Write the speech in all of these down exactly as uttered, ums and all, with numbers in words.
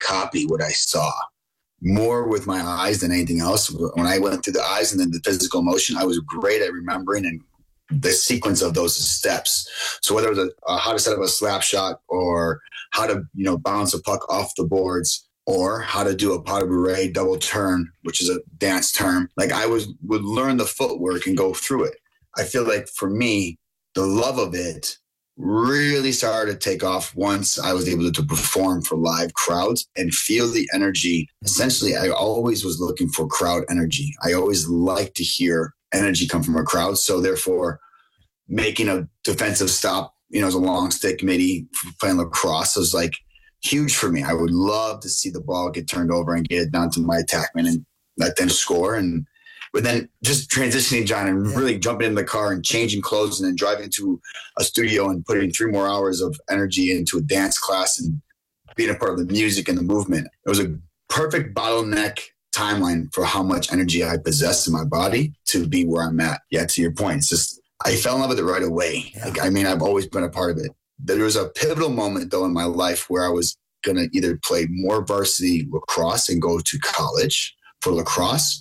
copy what I saw more with my eyes than anything else. When I went through the eyes and then the physical motion, I was great at remembering and the sequence of those steps. So whether it was a, a, how to set up a slap shot or how to, you know, bounce a puck off the boards or how to do a pas de bourrée double turn, which is a dance term. Like I was would learn the footwork and go through it. I feel like for me, the love of it really started to take off once I was able to perform for live crowds and feel the energy. Essentially, I always was looking for crowd energy. I always liked to hear energy come from a crowd. So therefore, making a defensive stop, you know, as a long stick midi playing lacrosse was like huge for me. I would love to see the ball get turned over and get it down to my attackman and let them score. And but then just transitioning, John, and really jumping in the car and changing clothes and then driving to a studio and putting three more hours of energy into a dance class and being a part of the music and the movement. It was a perfect bottleneck timeline for how much energy I possess in my body to be where I'm at. Yeah, to your point, it's just I fell in love with it right away. Yeah. Like, I mean, I've always been a part of it. There was a pivotal moment, though, in my life where I was going to either play more varsity lacrosse and go to college for lacrosse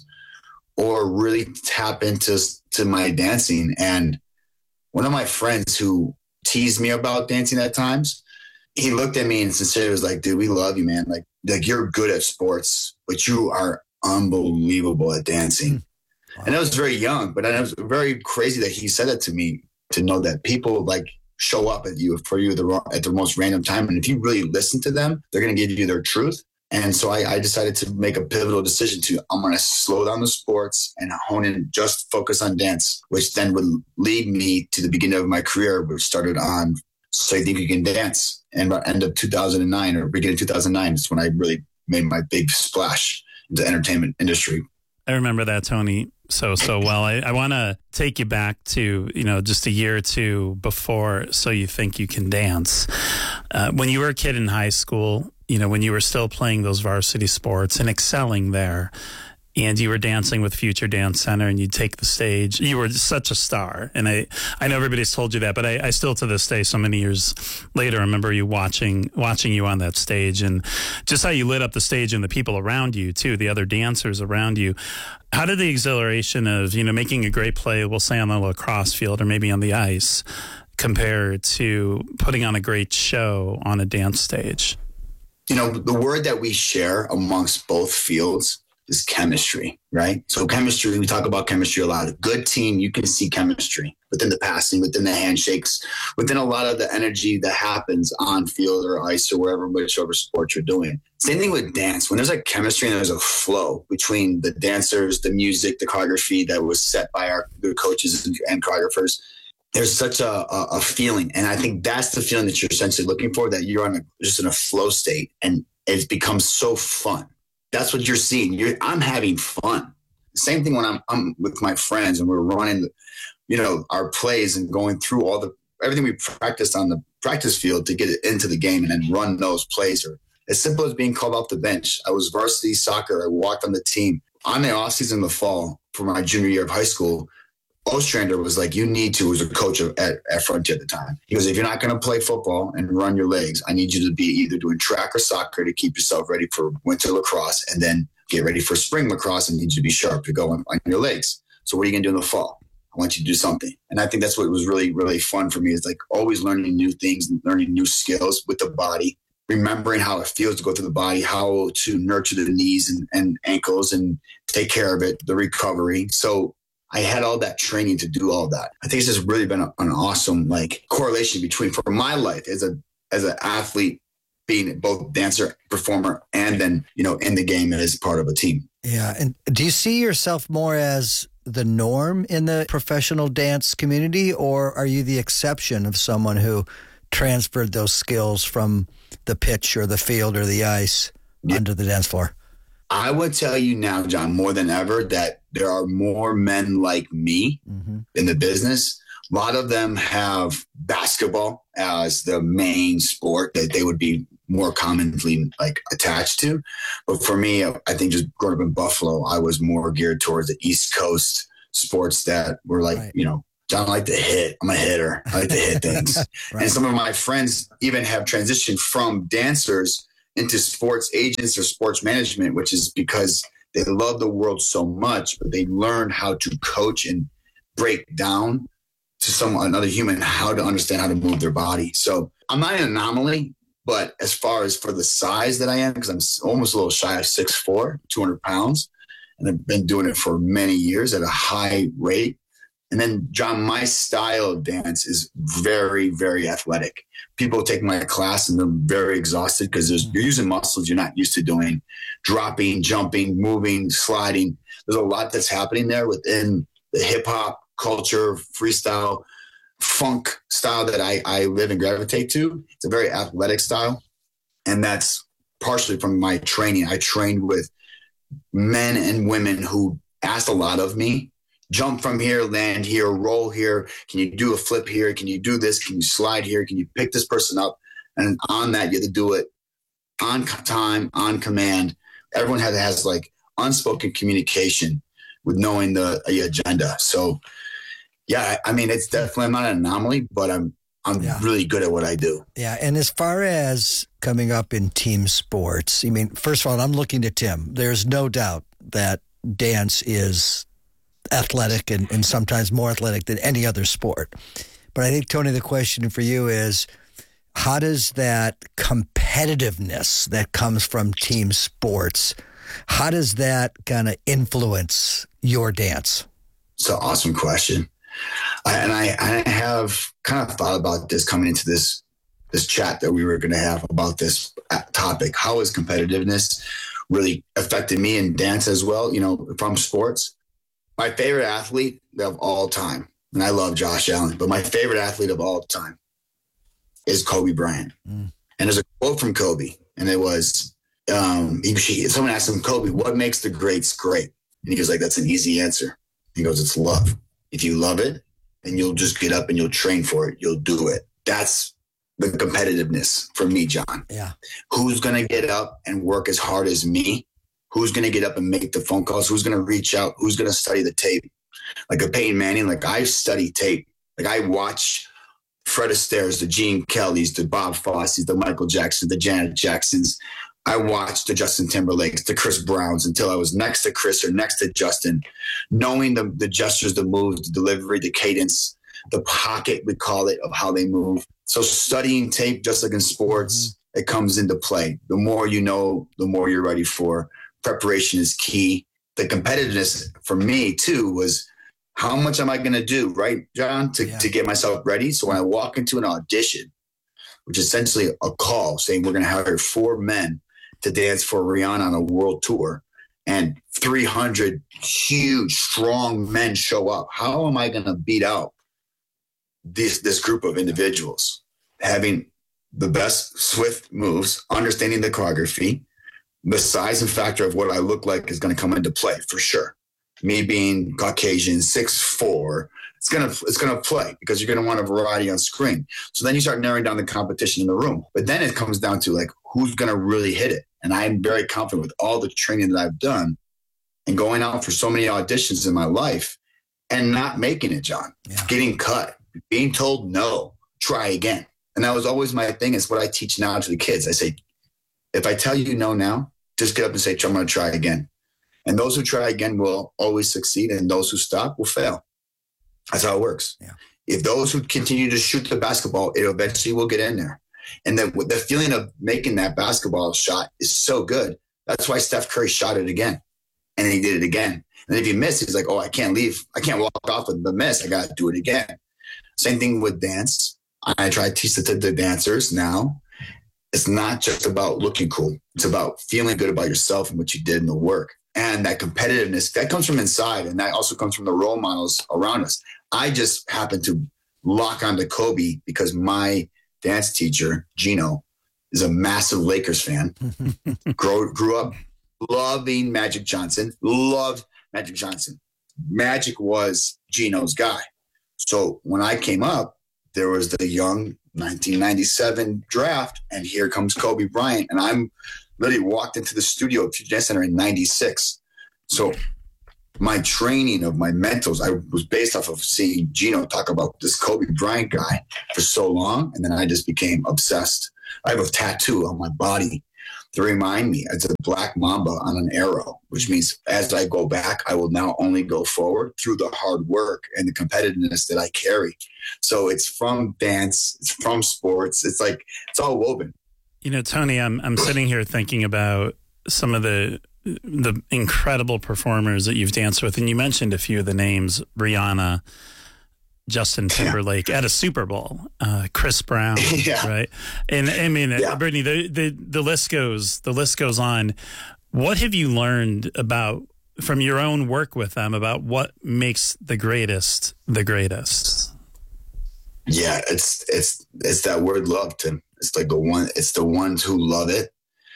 or really tap into to my dancing. And one of my friends who teased me about dancing at times, he looked at me and sincerely was like, dude, we love you, man. Like, like you're good at sports, but you are unbelievable at dancing. Wow. And I was very young, but it was very crazy that he said that to me, to know that people like show up at you for you at the, at the most random time. And if you really listen to them, they're going to give you their truth. And so I, I decided to make a pivotal decision to, I'm going to slow down the sports and hone in, just focus on dance, which then would lead me to the beginning of my career, which started on So You Think You Can Dance. And by end of two thousand nine or beginning of two thousand nine is when I really made my big splash into the entertainment industry. I remember that, Tony, so, so well. I, I want to take you back to, you know, just a year or two before So You Think You Can Dance. Uh, when you were a kid in high school, you know, when you were still playing those varsity sports and excelling there, and you were dancing with Future Dance Center and you'd take the stage, you were such a star. And I, I know everybody's told you that, but I, I still to this day, so many years later, remember you watching, watching you on that stage and just how you lit up the stage and the people around you too, the other dancers around you. How did the exhilaration of, you know, making a great play, we'll say on the lacrosse field or maybe on the ice, compare to putting on a great show on a dance stage? You know, the word that we share amongst both fields is chemistry, right? So chemistry, we talk about chemistry a lot. A good team, you can see chemistry within the passing, within the handshakes, within a lot of the energy that happens on field or ice or wherever, whichever sport you're doing. Same thing with dance. When there's a chemistry and there's a flow between the dancers, the music, the choreography that was set by our the coaches and, and choreographers, there's such a, a, a feeling. And I think that's the feeling that you're essentially looking for, that you're on a, just in a flow state and it becomes so fun. That's what you're seeing. You're, I'm having fun. The same thing when I'm, I'm with my friends and we're running, you know, our plays and going through all the, everything we practiced on the practice field to get it into the game and then run those plays. Or as simple as being called off the bench. I was varsity soccer. I walked on the team. On the off season in the fall for my junior year of high school, Ostrander was like, you need to, as a coach of, at, at Frontier at the time. He goes, if you're not going to play football and run your legs, I need you to be either doing track or soccer to keep yourself ready for winter lacrosse and then get ready for spring lacrosse and need you to be sharp to go on, on your legs. So what are you going to do in the fall? I want you to do something. And I think that's what was really, really fun for me, is like always learning new things and learning new skills with the body, remembering how it feels to go through the body, how to nurture the knees and, and ankles and take care of it, the recovery. So I had all that training to do all that. I think it's just really been a, an awesome like correlation between, for my life as a as an athlete, being both dancer, performer, and then, you know, in the game as part of a team. Yeah. And do you see yourself more as the norm in the professional dance community, or are you the exception of someone who transferred those skills from the pitch or the field or the ice yeah. onto the dance floor? I would tell you now, John, more than ever, that there are more men like me mm-hmm. in the business. A lot of them have basketball as the main sport that they would be more commonly like attached to. But for me, I think just growing up in Buffalo, I was more geared towards the East Coast sports that were like, right. you know, John, I like to hit. I'm a hitter. I like to hit things. right. And some of my friends even have transitioned from dancers into sports agents or sports management, which is because they love the world so much, but they learn how to coach and break down to some another human how to understand how to move their body. So I'm not an anomaly, but as far as for the size that I am, because I'm almost a little shy of six foot four, two hundred pounds, and I've been doing it for many years at a high rate. And then, John, my style of dance is very, very athletic. People take my class and they're very exhausted because you're using muscles you're not used to doing, dropping, jumping, moving, sliding. There's a lot that's happening there within the hip hop culture, freestyle, funk style that I, I live and gravitate to. It's a very athletic style. And that's partially from my training. I trained with men and women who asked a lot of me. Jump from here, land here, roll here. Can you do a flip here? Can you do this? Can you slide here? Can you pick this person up? And on that, you have to do it on time, on command. Everyone has, has like unspoken communication with knowing the, the agenda. So, yeah, I mean, it's definitely, I'm not an anomaly, but I'm I'm yeah. really good at what I do. Yeah, and as far as coming up in team sports, I mean, first of all, I'm looking to Tim. There's no doubt that dance is athletic and, and sometimes more athletic than any other sport. But I think, Tony, the question for you is, how does that competitiveness that comes from team sports, how does that kind of influence your dance? It's an awesome question. I, and I, I have kind of thought about this coming into this, this chat that we were going to have about this topic. How has competitiveness really affected me in dance as well, you know, from sports? My favorite athlete of all time, and I love Josh Allen, but my favorite athlete of all time is Kobe Bryant. Mm. And there's a quote from Kobe, and it was, um, he, he, someone asked him, Kobe, what makes the greats great? And he goes like, that's an easy answer. He goes, it's love. If you love it, then you'll just get up and you'll train for it. You'll do it. That's the competitiveness for me, John. Yeah. Who's going to get up and work as hard as me? Who's going to get up and make the phone calls? Who's going to reach out? Who's going to study the tape? Like a Peyton Manning, like I study tape. Like I watch Fred Astaire's, the Gene Kellys, the Bob Fosse's, the Michael Jacksons, the Janet Jacksons. I watched the Justin Timberlakes, the Chris Browns until I was next to Chris or next to Justin, knowing the, the gestures, the moves, the delivery, the cadence, the pocket, we call it, of how they move. So studying tape, just like in sports, mm-hmm. it comes into play. The more you know, the more you're ready for. Preparation is key. The competitiveness for me too was how much am I going to do, right, John, to, yeah. to get myself ready? So when I walk into an audition, which is essentially a call saying we're going to hire four men to dance for Rihanna on a world tour, and three hundred huge, strong men show up, how am I going to beat out this, this group of individuals? Having the best swift moves, understanding the choreography, the size and factor of what I look like is going to come into play for sure. Me being Caucasian, six foot four, it's going to it's going to play because you're going to want a variety on screen. So then you start narrowing down the competition in the room. But then it comes down to like, who's going to really hit it? And I'm very confident with all the training that I've done and going out for so many auditions in my life and not making it, John, yeah. getting cut, being told no, try again. And that was always my thing. It's what I teach now to the kids. I say, if I tell you no now, just get up and say, I'm going to try again. And those who try again will always succeed, and those who stop will fail. That's how it works. Yeah. If those who continue to shoot the basketball, it eventually will get in there. And the, the feeling of making that basketball shot is so good. That's why Steph Curry shot it again. And he did it again. And if he missed, he's like, oh, I can't leave. I can't walk off with the miss. I got to do it again. Same thing with dance. I try to teach the, the dancers now. It's not just about looking cool. It's about feeling good about yourself and what you did in the work. And that competitiveness, that comes from inside. And that also comes from the role models around us. I just happen to lock onto Kobe because my dance teacher, Gino, is a massive Lakers fan. grew, grew up loving Magic Johnson, loved Magic Johnson. Magic was Gino's guy. So when I came up, there was the young nineteen ninety-seven draft, and here comes Kobe Bryant. And I'm literally walked into the studio at Future Dance Center in ninety-six. So my training of my mentals, I was based off of seeing Gino talk about this Kobe Bryant guy for so long. And then I just became obsessed. I have a tattoo on my body to remind me. It's a black mamba on an arrow, which means as I go back, I will now only go forward through the hard work and the competitiveness that I carry. So it's from dance, it's from sports. It's like, it's all woven. You know, Tony, I'm I'm sitting here thinking about some of the the incredible performers that you've danced with, and you mentioned a few of the names: Rihanna, Justin Timberlake yeah. at a Super Bowl, uh, Chris Brown, yeah. right? And I mean, yeah. Brittany, the, the the list goes the list goes on. What have you learned about from your own work with them about what makes the greatest the greatest? Yeah, it's it's it's that word love, Tim. It's like the one. It's the ones who love it.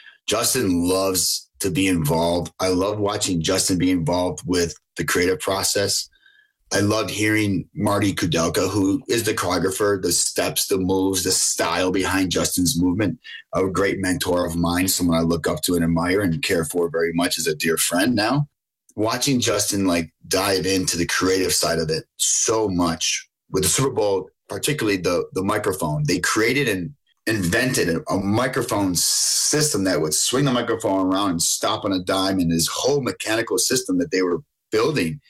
Justin loves to be involved. I love watching Justin be involved with the creative process. I loved hearing Marty Kudelka, who is the choreographer, the steps, the moves, the style behind Justin's movement. A great mentor of mine, someone I look up to and admire and care for very much as a dear friend now. Watching Justin like dive into the creative side of it so much with the Super Bowl, particularly the the microphone. They created and invented a, a microphone system that would swing the microphone around and stop on a dime, and this whole mechanical system that they were building.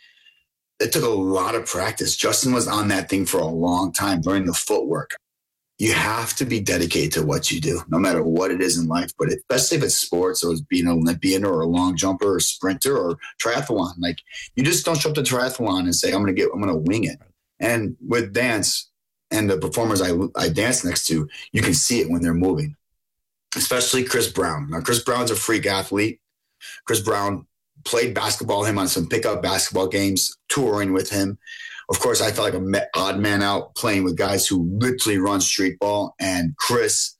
It took a lot of practice. Justin was on that thing for a long time, learning the footwork. You have to be dedicated to what you do, no matter what it is in life, but especially if it's sports or being an Olympian or a long jumper or sprinter or triathlon. Like, you just don't show up to triathlon and say, I'm going to get, I'm going to wing it. And with dance and the performers I, I dance next to, you can see it when they're moving, especially Chris Brown. Now, Chris Brown's a freak athlete. Chris Brown played basketball, him on some pickup basketball games, touring with him. Of course, I felt like an odd man out playing with guys who literally run street ball. And Chris,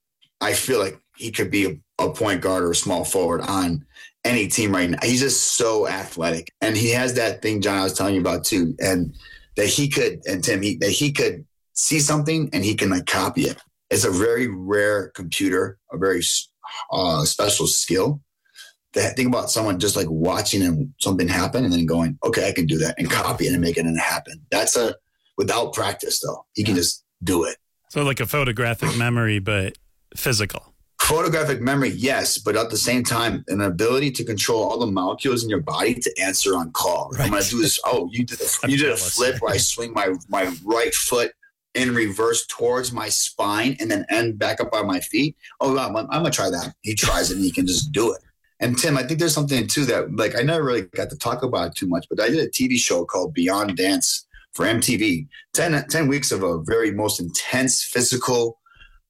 I feel like he could be a, a point guard or a small forward on any team right now. He's just so athletic. And he has that thing, John, I was telling you about too. And that he could, and Tim, he, that he could see something and he can like copy it. It's a very rare computer, a very uh, special skill. That, think about someone just like watching and something happen and then going, okay, I can do that and copy it and make it and happen. That's a, without practice though, he can just do it. So like a photographic memory, but physical. Photographic memory, yes, but at the same time, an ability to control all the molecules in your body to answer on call. Right. I'm going to do this. Oh, you did a, you did a flip where I swing my, my right foot in reverse towards my spine and then end back up on my feet. Oh, I'm, I'm going to try that. He tries it and he can just do it. And Tim, I think there's something too that, like, I never really got to talk about it too much, but I did a T V show called Beyond Dance for M T V. ten, ten weeks of a very most intense, physical,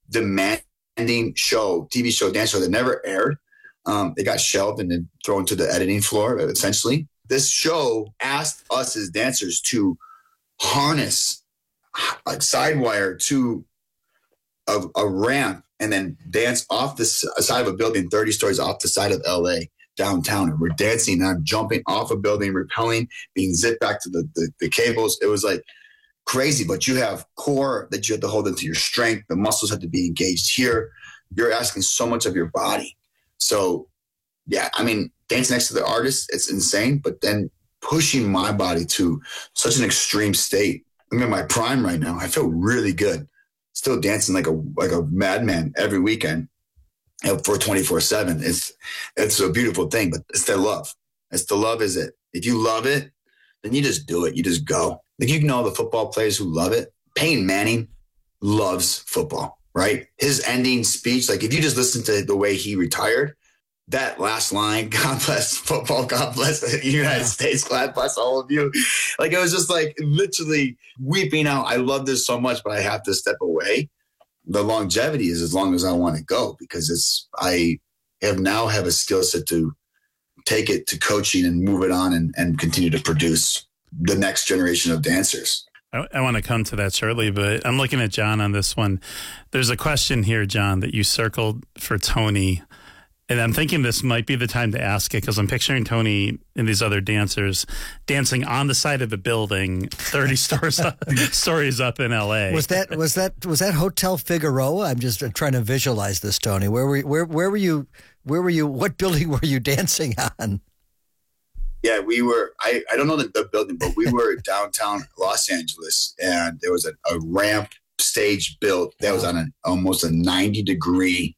demanding show, T V show, dance show that never aired. Um, it got shelved and then thrown to the editing floor, essentially. This show asked us as dancers to harness like sidewire to a, a ramp and then dance off the side of a building thirty stories off the side of L A downtown. And we're dancing and I'm jumping off a building, rappelling, being zipped back to the, the, the cables. It was like crazy, but you have core that you have to hold into your strength. The muscles have to be engaged here. You're asking so much of your body. So yeah, I mean, dancing next to the artist, it's insane, but then pushing my body to such an extreme state. I'm in my prime right now. I feel really good. Still dancing like a like a madman every weekend for twenty-four seven. It's it's a beautiful thing, but it's the love. It's the love is it. If you love it, then you just do it. You just go. Like, you know the football players who love it. Peyton Manning loves football, right? His ending speech, like if you just listen to the way he retired, that last line, God bless football, God bless the United yeah. States, God bless all of you. Like, it was just like literally weeping out. I love this so much, but I have to step away. The longevity is as long as I want to go, because it's, I have now have a skill set to take it to coaching and move it on and, and continue to produce the next generation of dancers. I, I want to come to that shortly, but I'm looking at John on this one. There's a question here, John, that you circled for Tony. And I'm thinking this might be the time to ask it, because I'm picturing Tony and these other dancers dancing on the side of a building, thirty stories up, stories up in L A. Was that was that was that Hotel Figueroa? I'm just trying to visualize this, Tony. Where were where where were you? Where were you? What building were you dancing on? Yeah, we were. I, I don't know the, the building, but we were downtown Los Angeles, and there was a, a ramp stage built that was on an almost a ninety degree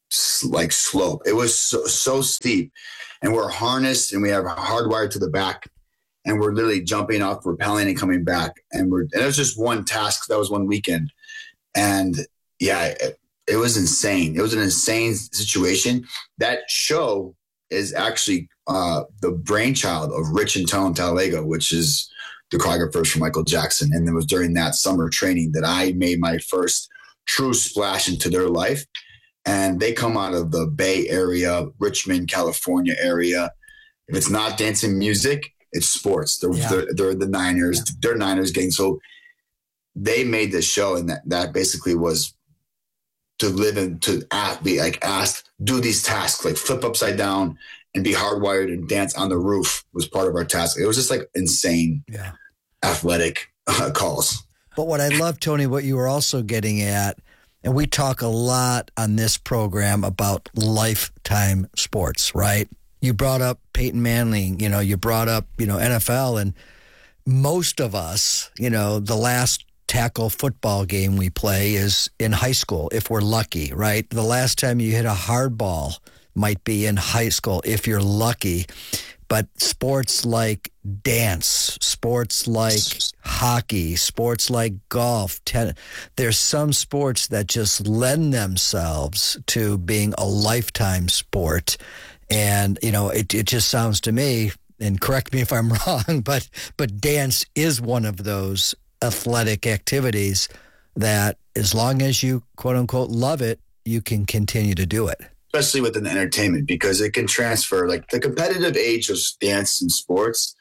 like slope. It was so, so steep, and we're harnessed and we have hardwired to the back, and we're literally jumping off, rappelling and coming back. And we're, and it was just one task. That was one weekend. And yeah, it, it was insane. It was an insane situation. That show is actually uh, the brainchild of Rich and Tone Talladega, which is the choreographers for Michael Jackson. And it was during that summer training that I made my first true splash into their life. And they come out of the Bay Area, Richmond, California area. If it's not dancing music, it's sports. They're, yeah. they're, they're the Niners. Yeah. They're Niners gang. So they made this show, and that, that basically was to live and to act, be like asked, do these tasks, like flip upside down and be hardwired and dance on the roof was part of our task. It was just like insane, yeah. athletic uh, calls. But what I love, Tony, what you were also getting at, and we talk a lot on this program about lifetime sports, right? You brought up Peyton Manning, you know, you brought up, you know, N F L, and most of us, you know, the last tackle football game we play is in high school, if we're lucky, right? The last time you hit a hard ball might be in high school, if you're lucky. But sports like dance, sports like hockey, sports like golf, tennis, there's some sports that just lend themselves to being a lifetime sport. And, you know, it, it just sounds to me, and correct me if I'm wrong, but but dance is one of those athletic activities that as long as you, quote unquote, love it, you can continue to do it. Especially within entertainment, because it can transfer, like the competitive age of dance and sports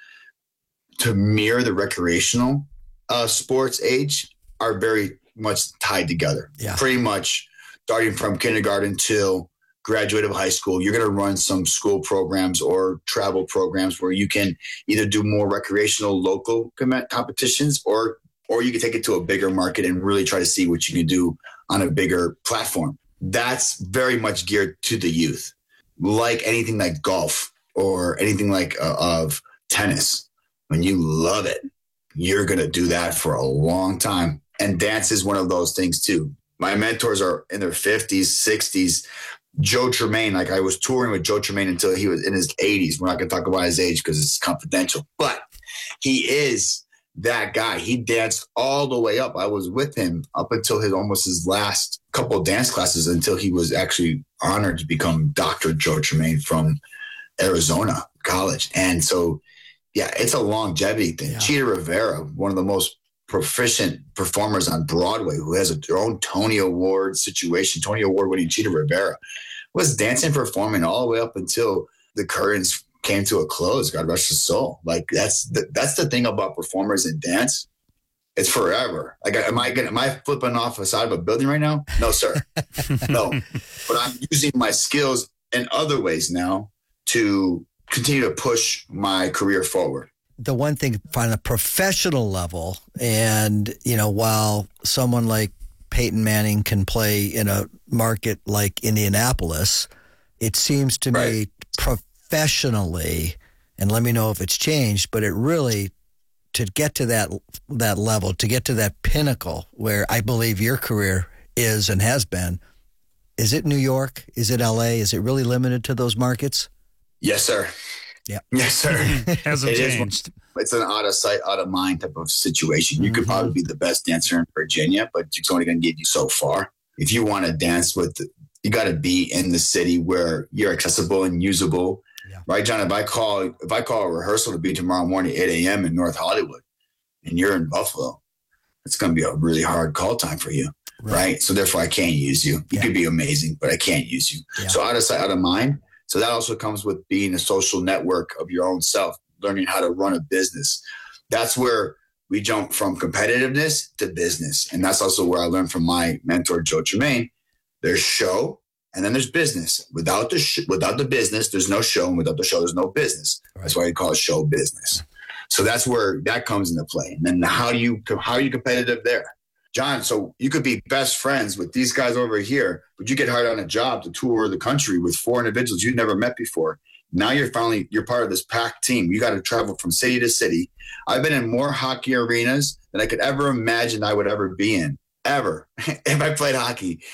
to mirror the recreational uh, sports age are very much tied together. Yeah. Pretty much starting from kindergarten till graduate of high school, you're going to run some school programs or travel programs where you can either do more recreational local com- competitions or or you can take it to a bigger market and really try to see what you can do on a bigger platform. That's very much geared to the youth, like anything like golf or anything like uh, of tennis. When you love it, you're going to do that for a long time. And dance is one of those things too. My mentors are in their fifties, sixties. Joe Tremaine, like I was touring with Joe Tremaine until he was in his eighties. We're not going to talk about his age because it's confidential, but he is that guy. He danced all the way up. I was with him up until his almost his last couple of dance classes until he was actually honored to become Doctor Joe Tremaine from Arizona College. And so, yeah, it's a longevity thing. Yeah. Chita Rivera, one of the most proficient performers on Broadway, who has a, their own Tony Award situation, Tony Award winning Chita Rivera, was dancing, performing all the way up until the curtains came to a close. God rest his soul. Like that's the, that's the thing about performers in dance. It's forever. Like, am I gonna, am I flipping off the side of a building right now? No, sir. No. But I'm using my skills in other ways now to continue to push my career forward. The one thing on a professional level, and, you know, while someone like Peyton Manning can play in a market like Indianapolis, it seems to right. me professionally, and let me know if it's changed, but it really, to get to that that level, to get to that pinnacle where I believe your career is and has been, is it New York? Is it L A? Is it really limited to those markets? Yes, sir. Yeah. Yes, sir. Hasn't it changed. Is, it's an out of sight, out of mind type of situation. You mm-hmm. could probably be the best dancer in Virginia, but it's only going to get you so far. If you want to dance with, you got to be in the city where you're accessible and usable. Yeah. Right, John? If I call, if I call a rehearsal to be tomorrow morning, eight a.m. in North Hollywood, and you're in Buffalo, it's going to be a really hard call time for you. Right. right? So therefore, I can't use you. You yeah. could be amazing, but I can't use you. Yeah. So out of sight, out of mind. So that also comes with being a social network of your own self, learning how to run a business. That's where we jump from competitiveness to business. And that's also where I learned from my mentor, Joe Tremaine. There's show and then there's business. Without the sh- without the business, there's no show. And without the show, there's no business. Right. That's why you call it show business. So that's where that comes into play. And then how do you, how are you competitive there? John, so you could be best friends with these guys over here, but you get hired on a job to tour the country with four individuals you'd never met before. Now you're finally, you're part of this packed team. You got to travel from city to city. I've been in more hockey arenas than I could ever imagine I would ever be in, ever, if I played hockey.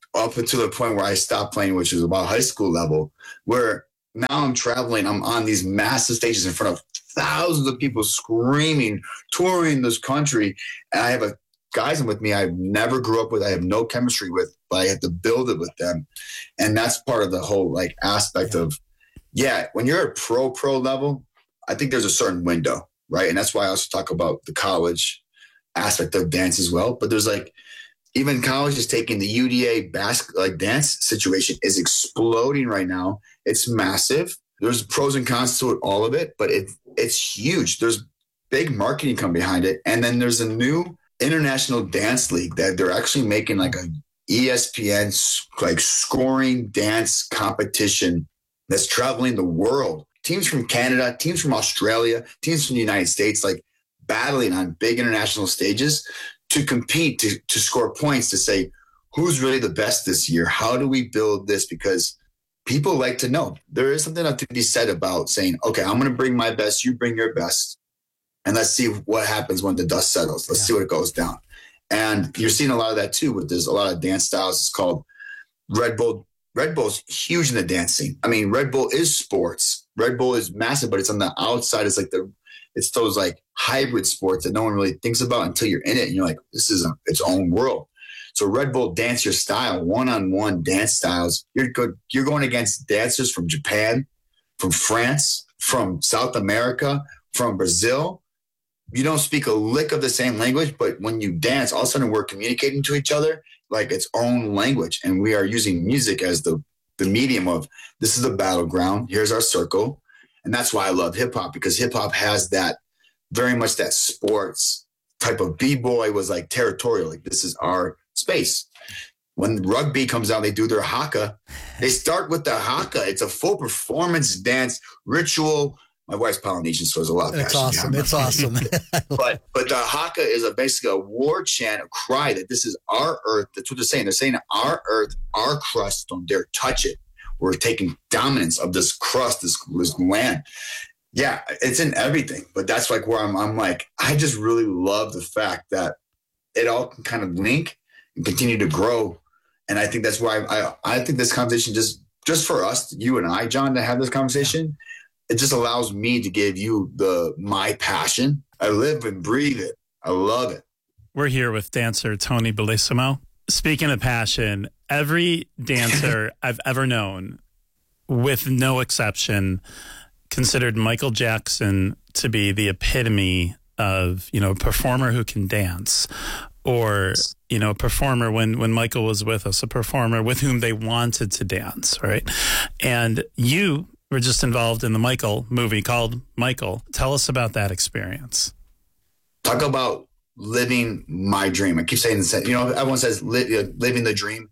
up until the point where I stopped playing, which was about high school level, where now I'm traveling. I'm on these massive stages in front of thousands of people screaming, touring this country. And I have a guys with me I never grew up with. I have no chemistry with, but I have to build it with them. And that's part of the whole like aspect yeah. of, yeah, when you're at pro pro level, I think there's a certain window, right? And that's why I also talk about the college aspect of dance as well. But there's like, even college is taking the U D A basket like dance situation is exploding right now. It's massive. There's pros and cons to it, all of it, but it it's huge. There's big marketing come behind it. And then there's a new international dance league that they're actually making like a E S P N like scoring dance competition that's traveling the world. Teams from Canada, teams from Australia, teams from the United States, like battling on big international stages to compete, to, to score points, to say, who's really the best this year? How do we build this? Because people like to know. There is something to be said about saying, okay, I'm going to bring my best, you bring your best, and let's see what happens when the dust settles. Let's yeah. see what it goes down. And you're seeing a lot of that too, with there's a lot of dance styles. It's called Red Bull. Red Bull's huge in the dance scene. I mean, Red Bull is sports. Red Bull is massive, but it's on the outside. It's like the It's those like hybrid sports that no one really thinks about until you're in it. And you're like, this is a, its own world. So Red Bull Dance Your Style, one-on-one dance styles. You're good. You're going against dancers from Japan, from France, from South America, from Brazil. You don't speak a lick of the same language, but when you dance, all of a sudden we're communicating to each other like its own language. And we are using music as the, the medium of, this is the battleground. Here's our circle. And that's why I love hip hop, because hip hop has that very much that sports type of B-boy was like territorial. Like, this is our space. When rugby comes out, they do their haka. They start with the haka. It's a full performance dance ritual. My wife's Polynesian, so there's a lot of It's awesome. It's awesome. but but the haka is a basically a war chant, a cry that this is our earth. That's what they're saying. They're saying our earth, our crust, don't dare touch it. We're taking dominance of this crust, this, this land. Yeah, it's in everything. But that's like where I'm, I'm like, I just really love the fact that it all can kind of link and continue to grow. And I think that's why I, I, I think this conversation just, just for us, you and I, John, to have this conversation, it just allows me to give you the my passion. I live and breathe it. I love it. We're here with dancer Tony Bellissimo. Speaking of passion, every dancer I've ever known, with no exception, considered Michael Jackson to be the epitome of, you know, a performer who can dance, or, you know, a performer when, when Michael was with us, a performer with whom they wanted to dance, right? And you were just involved in the Michael movie called Michael. Tell us about that experience. Talk about living my dream. I keep saying this, you know, everyone says li- living the dream.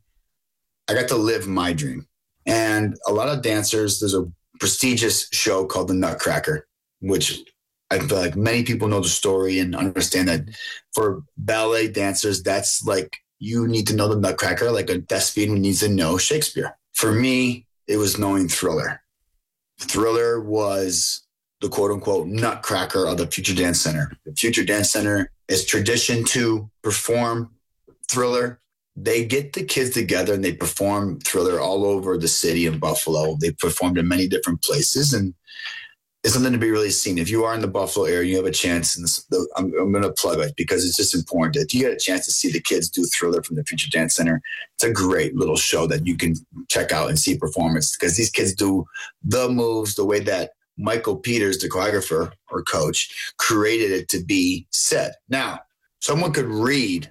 I got to live my dream. And a lot of dancers, there's a prestigious show called The Nutcracker, which I feel like many people know the story and understand that for ballet dancers, that's like, you need to know the Nutcracker, like a thespian needs to know Shakespeare. For me, it was knowing Thriller. Thriller was the quote unquote Nutcracker of the Future Dance Center. The Future Dance Center is tradition to perform Thriller. They get the kids together and they perform Thriller all over the city in Buffalo. They performed in many different places, and it's something to be really seen. If you are in the Buffalo area, you have a chance, and this, the, I'm, I'm going to plug it because it's just important. If you get a chance to see the kids do Thriller from the Future Dance Center, it's a great little show that you can check out and see performance, because these kids do the moves the way that Michael Peters, the choreographer or coach, created it to be said. Now, someone could read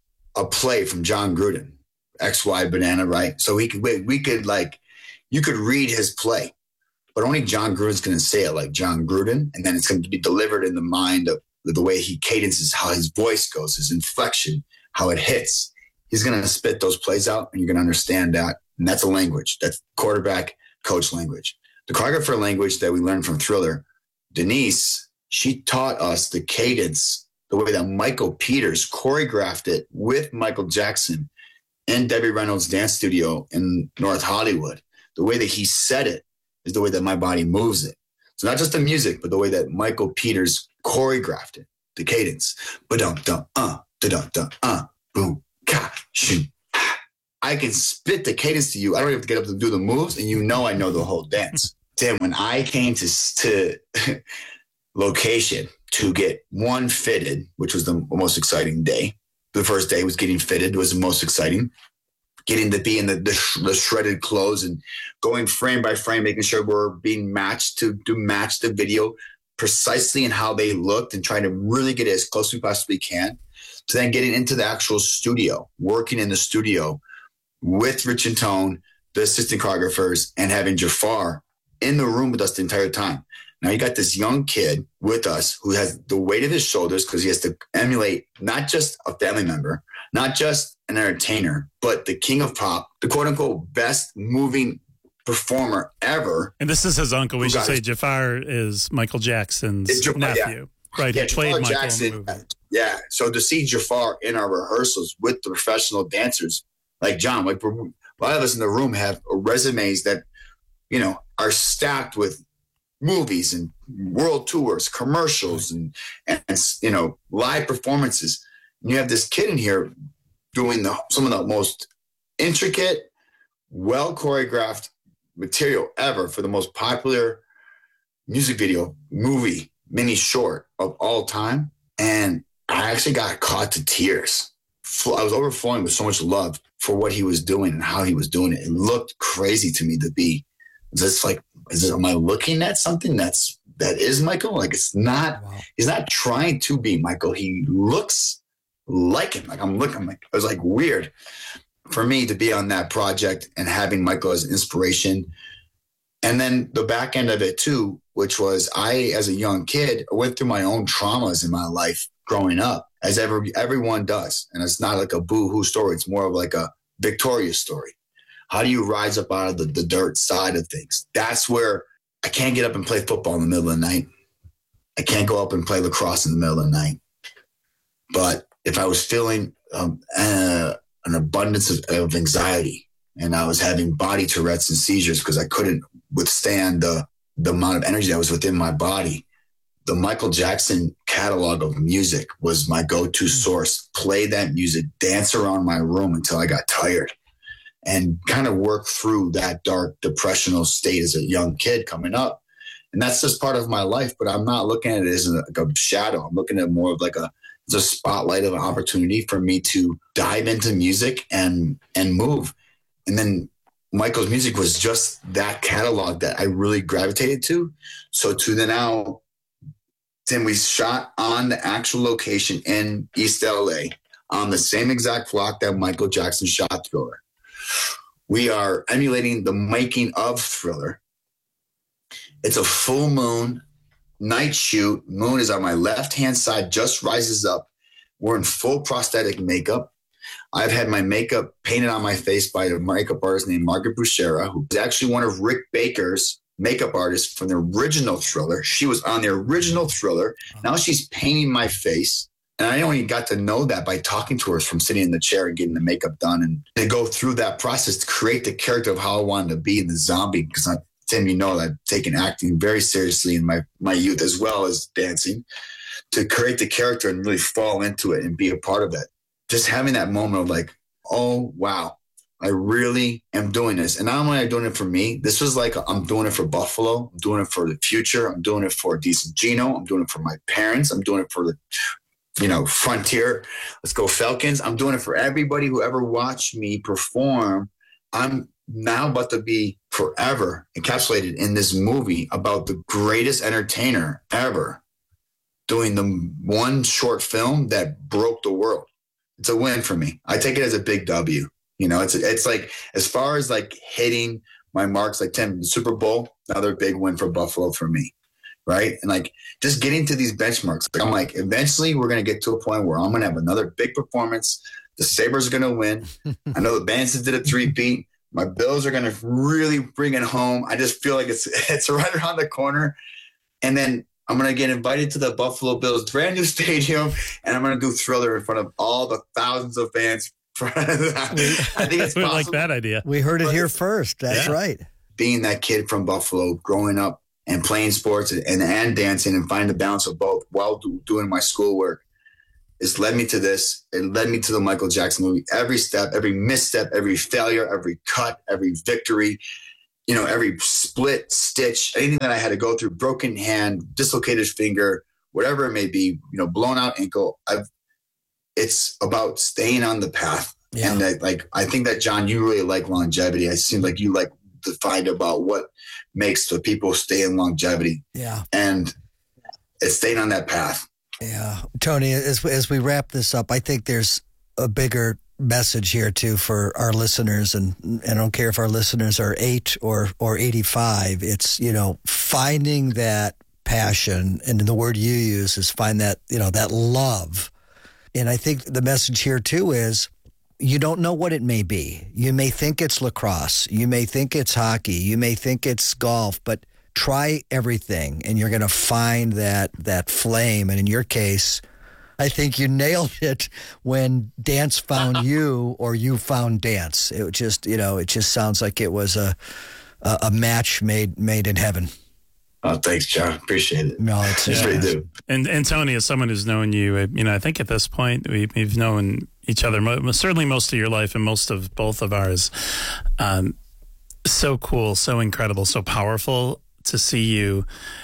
a play from John Gruden, X Y Banana, right? So we could, we could like, you could read his play, but only John Gruden's going to say it like John Gruden. And then it's going to be delivered in the mind of the way he cadences, how his voice goes, his inflection, how it hits. He's going to spit those plays out, and you're going to understand that. And that's a language. That's quarterback coach language. The choreographer language that we learned from Thriller, Denise, she taught us the cadence, the way that Michael Peters choreographed it with Michael Jackson in Debbie Reynolds' dance studio in North Hollywood. The way that he said it is the way that my body moves it. So not just the music, but the way that Michael Peters choreographed it, the cadence. Ba-dum-dum, uh, da-dum-dum, uh, boom, ka, shoo, ah. I can spit the cadence to you. I don't have to get up and do the moves, and you know I know the whole dance. Then when I came to to location to get one fitted, which was the most exciting day. The first day was getting fitted was the most exciting. Getting to be in the, the, the shredded clothes and going frame by frame, making sure we're being matched to, to match the video precisely in how they looked and trying to really get it as close as we possibly can. To then getting into the actual studio, working in the studio with Rich and Tone, the assistant choreographers, and having Jafar in the room with us the entire time. Now you got this young kid with us who has the weight of his shoulders because he has to emulate not just a family member, not just an entertainer, but the king of pop, the quote unquote best moving performer ever. And this is his uncle. We should say Jafar is Michael Jackson's Jafar, nephew. Yeah. Right. Yeah, He played Jafar Michael Jackson. in the movie. Yeah. So to see Jafar in our rehearsals with the professional dancers, like John, like a lot of us in the room have resumes that, you know, are stacked with movies and world tours, commercials, and, and you know, live performances. And you have this kid in here doing the, some of the most intricate, well choreographed material ever for the most popular music video, movie, mini short of all time. And I actually got caught to tears. I was overflowing with so much love for what he was doing and how he was doing it. It looked crazy to me to be just like, is it, am I looking at something that's, that is Michael? Like, it's not, wow. He's not trying to be Michael. He looks like him. Like I'm looking, like, it was like weird for me to be on that project and having Michael as an inspiration. And then the back end of it too, which was I, as a young kid, went through my own traumas in my life growing up, as every, everyone does. And it's not like a boo-hoo story. It's more of like a victorious story. How do you rise up out of the, the dirt side of things? That's where I can't get up and play football in the middle of the night. I can't go up and play lacrosse in the middle of the night. But if I was feeling um, uh, an abundance of, of anxiety and I was having body Tourette's and seizures because I couldn't withstand the, the amount of energy that was within my body, the Michael Jackson catalog of music was my go-to source. Play that music, dance around my room until I got tired, and kind of work through that dark depressional state as a young kid coming up. And that's just part of my life, but I'm not looking at it as a, like a shadow. I'm looking at it more of like a, as a spotlight of an opportunity for me to dive into music and, and move. And then Michael's music was just that catalog that I really gravitated to. So to the now, then we shot on the actual location in East L A on the same exact block that Michael Jackson shot Thriller. We are emulating the making of Thriller. It's a full moon night shoot. Moon is on my left-hand side, just rises up. We're in full prosthetic makeup. I've had my makeup painted on my face by a makeup artist named Margaret Bouchera, who's actually one of Rick Baker's makeup artists from the original Thriller. She was on the original Thriller. Now she's painting my face. And I only got to know that by talking to her from sitting in the chair and getting the makeup done. And to go through that process to create the character of how I wanted to be in the zombie. Because I, Tim, you know, I've taken acting very seriously in my, my youth as well as dancing. To create the character and really fall into it and be a part of it. Just having that moment of like, oh, wow, I really am doing this. And not only am I doing it for me, this was like, I'm doing it for Buffalo. I'm doing it for the future. I'm doing it for Decent Gino. I'm doing it for my parents. I'm doing it for the, you know, Frontier. Let's go Falcons. I'm doing it for everybody who ever watched me perform. I'm now about to be forever encapsulated in this movie about the greatest entertainer ever doing the one short film that broke the world. It's a win for me. I take it as a big W. You know, it's it's like, as far as like hitting my marks, like Tim, the Super Bowl, another big win for Buffalo for me. Right. And like just getting to these benchmarks, I'm like, eventually we're going to get to a point where I'm going to have another big performance. The Sabres are going to win. I know the Bandits did a three-peat. My Bills are going to really bring it home. I just feel like it's it's right around the corner. And then I'm going to get invited to the Buffalo Bills brand new stadium, and I'm going to do Thriller in front of all the thousands of fans. I think it's we possible. like that idea. We heard it here first. That's yeah. right. Being that kid from Buffalo, growing up and playing sports and, and dancing and finding the balance of both while do, doing my schoolwork, it's led me to this. It led me to the Michael Jackson movie. Every step, every misstep, every failure, every cut, every victory, you know, every split, stitch, anything that I had to go through, broken hand, dislocated finger, whatever it may be, you know, blown out ankle. I've, it's about staying on the path. Yeah. And I, like, I think that, John, you really like longevity. It seems like you like to find about what makes the people stay in longevity. Yeah. And it's staying on that path. Yeah. Tony, as, as we wrap this up, I think there's a bigger message here too for our listeners. And, and I don't care if our listeners are eight or, or eighty-five. It's, you know, finding that passion, and the word you use is find that, you know, that love. And I think the message here too is you don't know what it may be. You may think it's lacrosse. You may think it's hockey. You may think it's golf, but try everything and you're going to find that, that flame. And in your case, I think you nailed it when dance found you or you found dance. It just, you know, it just sounds like it was a, a, a match made, made in heaven. Oh, thanks, John. Appreciate it. No, it's yeah. really do. And and Tony, as someone who's known you, you know, I think at this point we, we've known each other mo- certainly most of your life and most of both of ours. Um, so cool, so incredible, so powerful to see you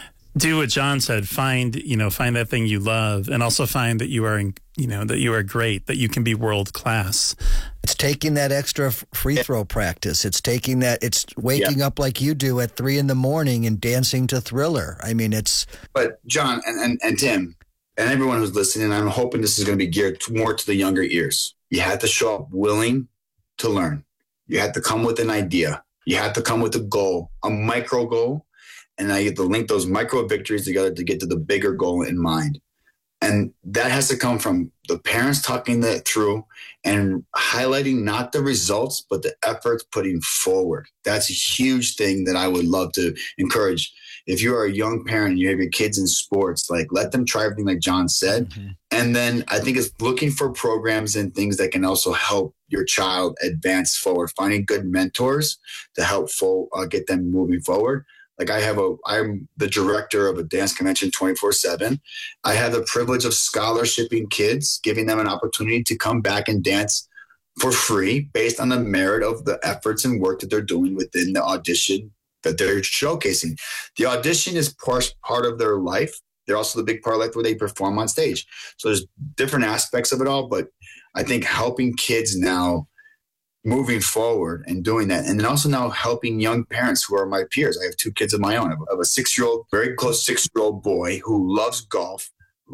do what John said. Find you know, find that thing you love, and also find that you are, you know, that you are great, that you can be world class. It's taking that extra free throw practice. It's taking that, it's waking yeah. up like you do at three in the morning and dancing to Thriller. I mean, it's. But John and, and, and Tim and everyone who's listening, I'm hoping this is going to be geared more to the younger ears. You have to show up willing to learn. You have to come with an idea. You have to come with a goal, a micro goal. And I get to link those micro victories together to get to the bigger goal in mind. And that has to come from the parents talking that through and highlighting not the results, but the efforts putting forward. That's a huge thing that I would love to encourage. If you are a young parent and you have your kids in sports, like let them try everything like John said. Mm-hmm. And then I think it's looking for programs and things that can also help your child advance forward, finding good mentors to help fo- uh, get them moving forward. Like I have a, I'm the director of a dance convention twenty-four seven. I have the privilege of scholarshiping kids, giving them an opportunity to come back and dance for free based on the merit of the efforts and work that they're doing within the audition that they're showcasing. The audition is part, part of their life. They're also the big part of life where they perform on stage. So there's different aspects of it all, but I think helping kids now moving forward and doing that. And then also now helping young parents who are my peers. I have two kids of my own. I have a six-year-old, very close six-year-old boy who loves golf,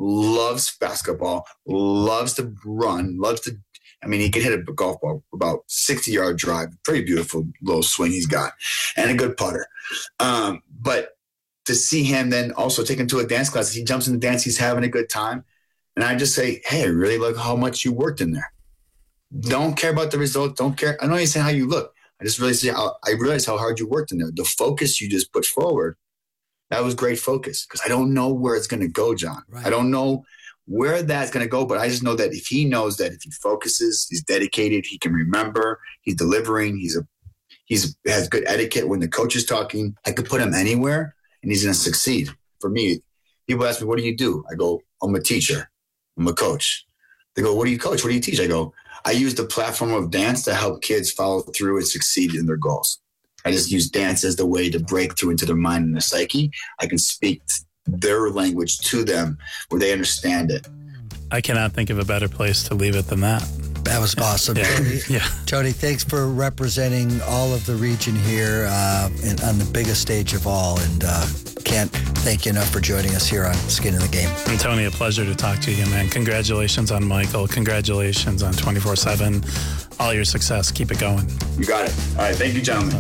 loves basketball, loves to run, loves to, I mean, he can hit a golf ball about sixty-yard drive. Pretty beautiful little swing he's got and a good putter. Um, but to see him then also take him to a dance class, as he jumps in the dance, he's having a good time. And I just say, hey, I really like how much you worked in there. Don't care about the result. Don't care. I don't even say how you look. I just really say how, I realize how hard you worked in there. The focus you just put forward, that was great focus because I don't know where it's going to go, John. Right. I don't know where that's going to go, but I just know that if he knows that if he focuses, he's dedicated, he can remember, he's delivering, he's a, he's has good etiquette when the coach is talking. I could put him anywhere and he's going to succeed. For me, people ask me, what do you do? I go, I'm a teacher. I'm a coach. They go, what do you coach? What do you teach? I go, I use the platform of dance to help kids follow through and succeed in their goals. I just use dance as the way to break through into their mind and their psyche. I can speak their language to them where they understand it. I cannot think of a better place to leave it than that. That was awesome. Yeah. Tony, yeah. Tony, thanks for representing all of the region here uh, and on the biggest stage of all. And uh, can't thank you enough for joining us here on Skin in the Game. And Tony, a pleasure to talk to you, man. Congratulations on Michael. Congratulations on twenty-four seven. All your success. Keep it going. You got it. All right. Thank you, gentlemen.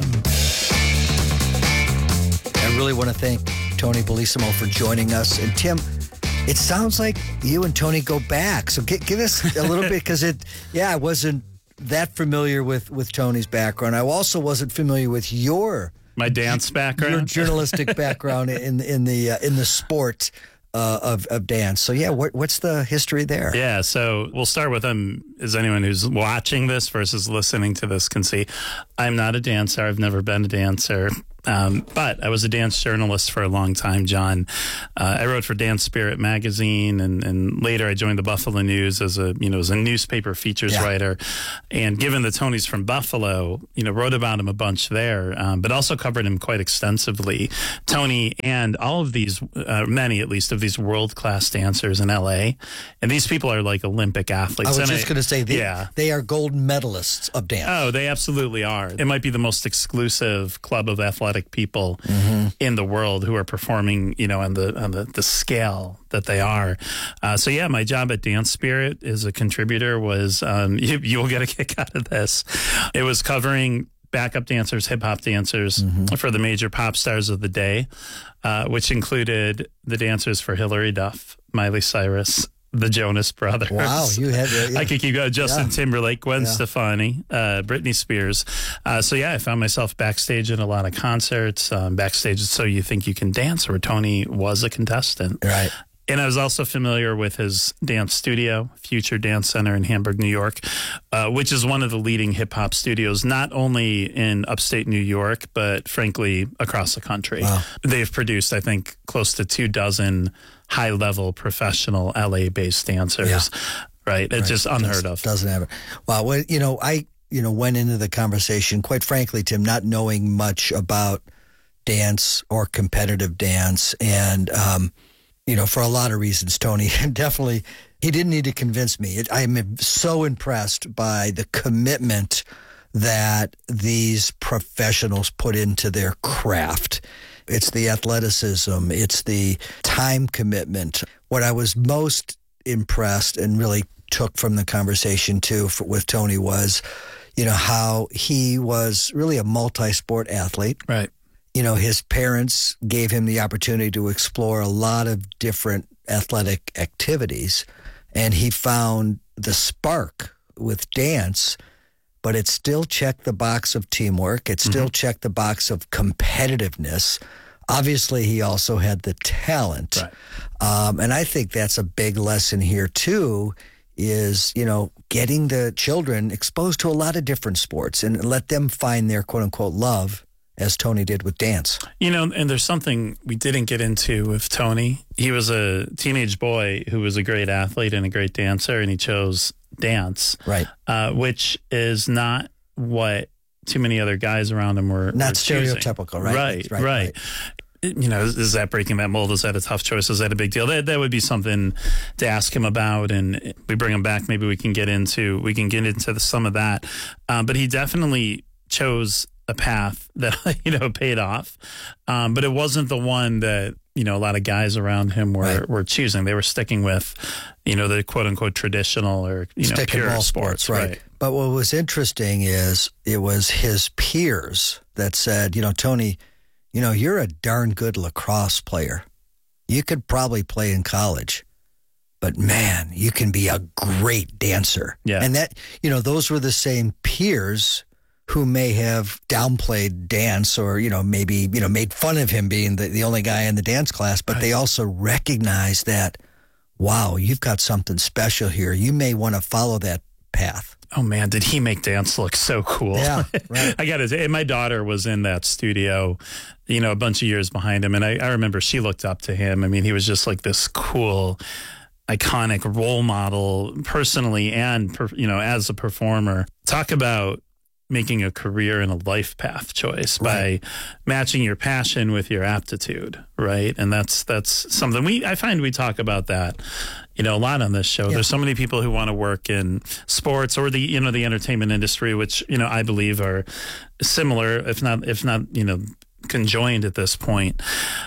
I really want to thank Tony Bellissimo for joining us. And Tim, it sounds like you and Tony go back. So give, give us a little bit, because it, yeah, I wasn't that familiar with, with Tony's background. I also wasn't familiar with your my dance background, your journalistic background in in the uh, in the sport uh, of of dance. So yeah, what what's the history there? Yeah, so we'll start with him. As anyone who's watching this versus listening to this can see, I'm not a dancer. I've never been a dancer. Um, but I was a dance journalist for a long time, John. Uh, I wrote for Dance Spirit magazine, and, and later I joined the Buffalo News as a, you know, as a newspaper features yeah. writer. And given that Tony's from Buffalo, you know, wrote about him a bunch there, um, but also covered him quite extensively. Tony and all of these, uh, many at least, of these world-class dancers in L A. And these people are like Olympic athletes. I was and just going to say, they, yeah. they are gold medalists of dance. Oh, they absolutely are. It might be the most exclusive club of athletic people mm-hmm. in the world who are performing, you know, on the on the, the scale that they are. Uh, so yeah, my job at Dance Spirit as a contributor was, um, you, you'll get a kick out of this. It was covering backup dancers, hip hop dancers mm-hmm. for the major pop stars of the day, uh, which included the dancers for Hilary Duff, Miley Cyrus, the Jonas Brothers. Wow, you had that. Yeah. I could keep going. Justin yeah. Timberlake, Gwen yeah. Stefani, uh, Britney Spears. Uh, so yeah, I found myself backstage at a lot of concerts, um, backstage at So You Think You Can Dance, where Tony was a contestant. Right. And I was also familiar with his dance studio, Future Dance Center in Hamburg, New York, uh, which is one of the leading hip hop studios, not only in upstate New York, but frankly, across the country. Wow. They've produced, I think, close to two dozen high-level professional L A-based dancers. Yeah. Right? It's right. just unheard doesn't, of. Doesn't have it. Well, well, you know, I you know went into the conversation, quite frankly, Tim, not knowing much about dance or competitive dance, and um, you know, for a lot of reasons, Tony definitely he didn't need to convince me. It, I am so impressed by the commitment that these professionals put into their craft. It's the athleticism. It's the time commitment. What I was most impressed and really took from the conversation, too, for, with Tony was, you know, how he was really a multi-sport athlete. Right. You know, his parents gave him the opportunity to explore a lot of different athletic activities, and he found the spark with dance, but it still checked the box of teamwork. It still mm-hmm. checked the box of competitiveness. Obviously, he also had the talent. Right. Um, and I think that's a big lesson here, too, is, you know, getting the children exposed to a lot of different sports and let them find their quote-unquote love, as Tony did with dance. You know, and there's something we didn't get into with Tony. He was a teenage boy who was a great athlete and a great dancer, and he chose dance. Right. Uh, which is not what too many other guys around him were Not were stereotypical, right? Right, right. right. right. You know, is, is that breaking that mold? Is that a tough choice? Is that a big deal? That that would be something to ask him about, and we bring him back. Maybe we can get into we can get into the, some of that. Um, but he definitely chose a path that, you know, paid off, um, but it wasn't the one that, you know, a lot of guys around him were right. were choosing. They were sticking with, you know, the quote unquote traditional or you know Stick pure ball sports, sports right. right? But what was interesting is it was his peers that said, you know, Tony, you know, you're a darn good lacrosse player. You could probably play in college, but man, you can be a great dancer. Yeah. And that, you know, those were the same peers who may have downplayed dance or, you know, maybe, you know, made fun of him being the, the only guy in the dance class, but right. they also recognized that, wow, you've got something special here. You may want to follow that path. Oh man, did he make dance look so cool? Yeah, right. I got to say, my daughter was in that studio, you know, a bunch of years behind him. And I, I remember she looked up to him. I mean, he was just like this cool, iconic role model personally and, per, you know, as a performer. Talk about making a career and a life path choice right. by matching your passion with your aptitude, right? And that's that's something we I find we talk about that, you know, a lot on this show. Yeah. There's so many people who want to work in sports or the you know the entertainment industry, which you know I believe are similar, if not if not you know conjoined at this point.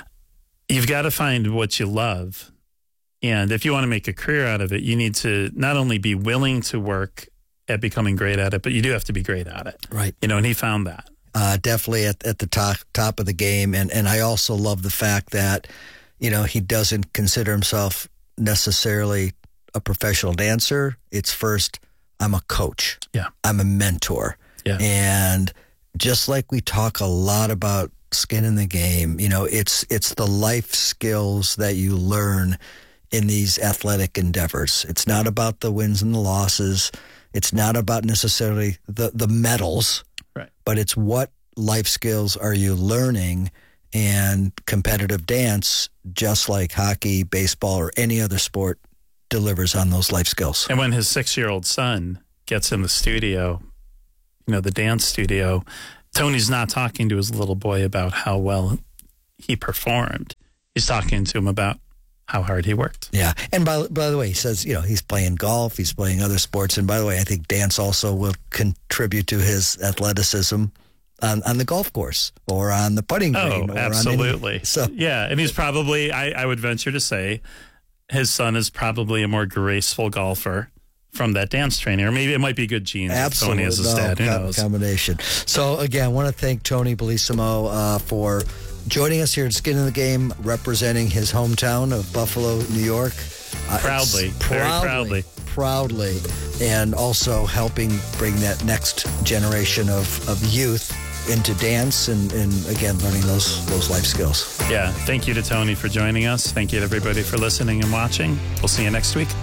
You've got to find what you love, and if you want to make a career out of it, you need to not only be willing to work at becoming great at it, but you do have to be great at it. Right. You know, and he found that. Uh, definitely at, at the top top of the game. And, and I also love the fact that, you know, he doesn't consider himself necessarily a professional dancer. It's first, I'm a coach. Yeah. I'm a mentor. Yeah. And just like we talk a lot about skin in the game, you know, it's it's the life skills that you learn in these athletic endeavors. It's not about the wins and the losses. It's not about necessarily the, the medals, right. but it's what life skills are you learning? And competitive dance, just like hockey, baseball, or any other sport, delivers on those life skills. And when his six-year-old son gets in the studio, you know, the dance studio, Tony's not talking to his little boy about how well he performed. He's talking to him about how hard he worked. Yeah. And by, by the way, he says, you know, he's playing golf, he's playing other sports. And by the way, I think dance also will contribute to his athleticism on, on the golf course or on the putting green. Oh, or absolutely. On any, so. Yeah. And he's probably, I, I would venture to say, his son is probably a more graceful golfer from that dance training. Or maybe it might be good genes. Absolutely. Tony as his no, dad. Who knows? Combination. So, again, I want to thank Tony Bellissimo uh, for joining us here at Skin in the Game, representing his hometown of Buffalo, New York. Uh, proudly, proudly, very proudly. Proudly, and also helping bring that next generation of, of youth into dance and, and, again, learning those those life skills. Yeah. Thank you to Tony for joining us. Thank you to everybody for listening and watching. We'll see you next week.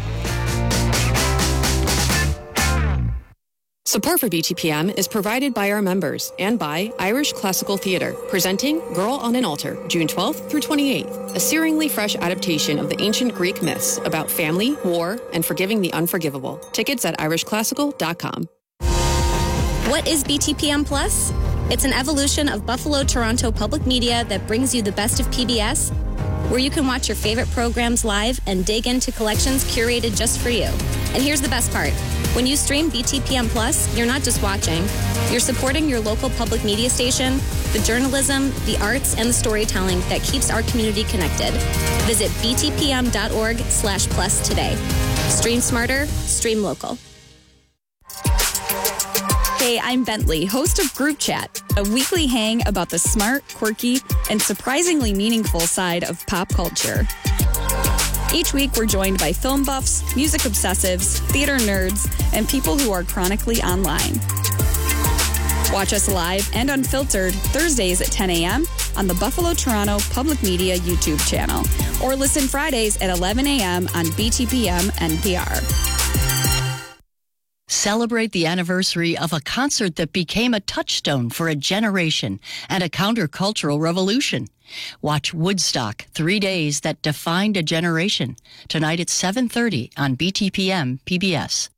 Support for B T P M is provided by our members and by Irish Classical Theatre, presenting Girl on an Altar, June twelfth through twenty-eighth, a searingly fresh adaptation of the ancient Greek myths about family, war, and forgiving the unforgivable. Tickets at irish classical dot com. What is B T P M Plus? It's an evolution of Buffalo Toronto Public Media that brings you the best of P B S, where you can watch your favorite programs live and dig into collections curated just for you. And here's the best part. When you stream B T P M Plus, you're not just watching. You're supporting your local public media station, the journalism, the arts, and the storytelling that keeps our community connected. Visit btpm.org slash plus today. Stream smarter, stream local. Hey, I'm Bentley, host of Group Chat, a weekly hang about the smart, quirky, and surprisingly meaningful side of pop culture. Each week, we're joined by film buffs, music obsessives, theater nerds, and people who are chronically online. Watch us live and unfiltered Thursdays at ten a.m. on the Buffalo Toronto Public Media YouTube channel, or listen Fridays at eleven a.m. on B T P M N P R. Celebrate the anniversary of a concert that became a touchstone for a generation and a countercultural revolution. Watch Woodstock, three days that defined a generation. Tonight at seven thirty on B T P M P B S.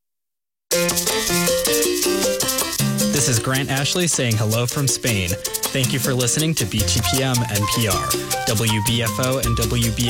This is Grant Ashley saying hello from Spain. Thank you for listening to B T P M N P R. W B F O and W B